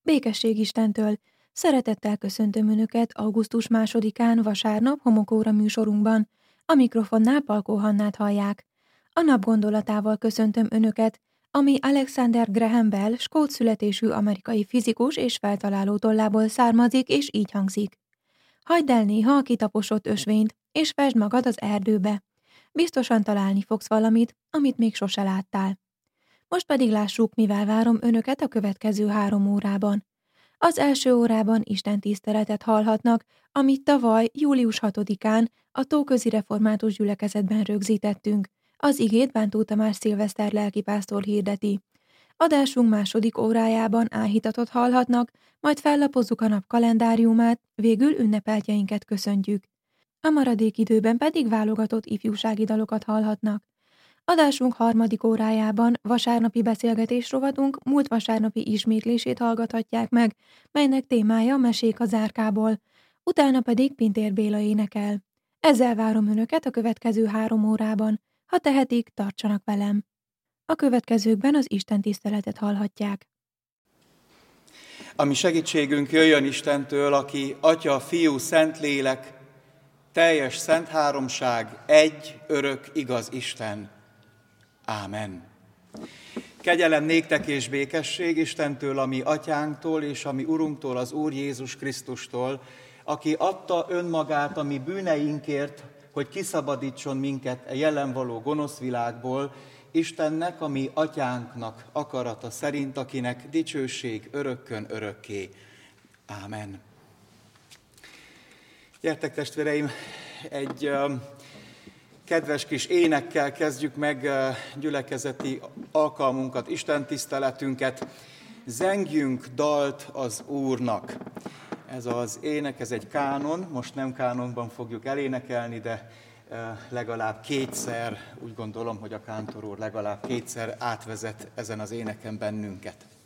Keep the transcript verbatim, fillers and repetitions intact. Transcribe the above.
Békesség Istentől! Szeretettel köszöntöm Önöket augusztus másodikán vasárnap homokóra műsorunkban. A mikrofonnál Palkó Hannát hallják. A nap gondolatával köszöntöm Önöket, ami Alexander Graham Bell skót születésű amerikai fizikus és feltaláló tollából származik, és így hangzik. Hagyd el néha a kitaposott ösvényt, és fesd magad az erdőbe. Biztosan találni fogsz valamit, amit még sose láttál. Most pedig lássuk, mivel várom Önöket a következő három órában. Az első órában istentiszteletet hallhatnak, amit tavaly, július hatodikán a Tóközi Református Gyülekezetben rögzítettünk. Az igét Bántó Tamás szilveszter lelkipásztor hirdeti. Adásunk második órájában áhítatot hallhatnak, majd fellapozzuk a nap kalendáriumát, végül ünnepeltjeinket köszöntjük. A maradék időben pedig válogatott ifjúsági dalokat hallhatnak. Adásunk harmadik órájában vasárnapi beszélgetés rovatunk múlt vasárnapi ismétlését hallgathatják meg, melynek témája Mesék az árkából, utána pedig Pintér Béla énekel. Ezzel várom Önöket a következő három órában. Ha tehetik, tartsanak velem. A következőkben az istentiszteletet hallhatják. Ami segítségünk jöjjön Istentől, aki Atya, Fiú, Szentlélek, teljes szent háromság, egy, örök, igaz Isten. Ámen. Kegyelem néktek és békesség Istentől, ami Atyánktól és ami Urunktól, az Úr Jézus Krisztustól, aki adta önmagát a mi bűneinkért, hogy kiszabadítson minket a jelen való gonosz világból, Istennek, a mi Atyánknak akarata szerint, akinek dicsőség örökkön örökké. Ámen. Gyertek, testvéreim, egy uh, kedves kis énekkel kezdjük meg uh, gyülekezeti alkalmunkat, istentiszteletünket. Zengjünk dalt az Úrnak. Ez az ének, ez egy kánon, most nem kánonban fogjuk elénekelni, de uh, legalább kétszer, úgy gondolom, hogy a kántor úr legalább kétszer átvezet ezen az éneken bennünket.